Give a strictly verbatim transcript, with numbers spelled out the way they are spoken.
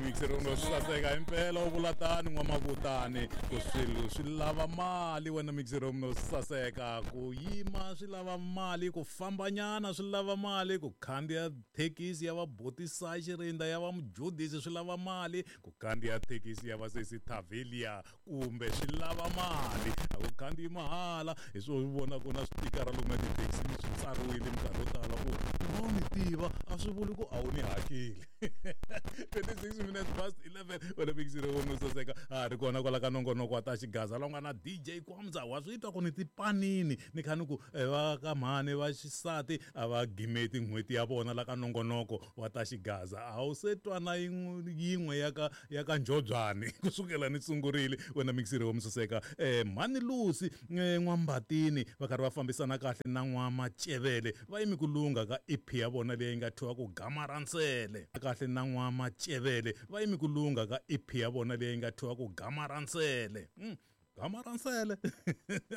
mixero no saseka impela ovulatani n'wamavutani ku swilo swi lava mali wena mixero no saseka ku yima swi lava mali ku fambanyana swi lava mali ku khandziya thekisi ya vabotisa xirinda ya va mujudisi swi lava mali ku khandziya thekisi ya vasesi Tavelia kumbe swi lava mali a ku khandziyi mahala hi swo vona ku na switikara lomu na tithekisi swi tsariwile minkarhi yo tala ku no ni tiva a swi vuli ku a wu ni hakeli twenty-six minutes past eleven wena mixero no saseka a ri kona kwala ka nongonoko wa ta xigaza la nga na D J Kwamza wa swi twa ku ni tipanini ni khani ku va ka mhani va xisati a va gimeti n'hweti ya vona la ka nongonoko wa ta xigaza a wu se twa na yin'we ya ka ya ka Njobyani kusukela ni sungurile wena mixero wo saseka eh Mhani Lusi n'wambatini va karhi va fambisana kahle na n'wamacevele va yimi ku lunga ka E P ya vona leyi nga thiwa ku Gamaransele kahle na n'wamacevele va yimi ku lunga ka E P ya vona leyi nga thiwa ku Gamaransele mm, Gamaransele